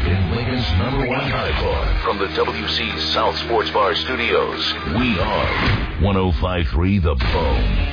in Lincoln's #1 high bar. From the WC South Sports Bar Studios, we are 105.3 The Bone.